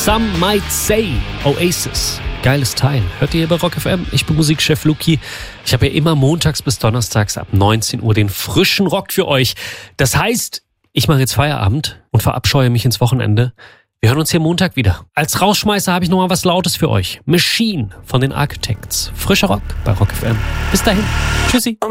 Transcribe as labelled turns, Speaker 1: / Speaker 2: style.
Speaker 1: Some Might Say, Oasis. Geiles Teil. Hört ihr hier bei Rock FM? Ich bin Musikchef Luki. Ich habe ja immer montags bis donnerstags ab 19 Uhr den frischen Rock für euch. Das heißt, ich mache jetzt Feierabend und verabscheue mich ins Wochenende. Wir hören uns hier Montag wieder. Als Rausschmeißer habe ich nochmal was Lautes für euch. Machine von den Architects. Frischer Rock bei Rock FM. Bis dahin. Tschüssi.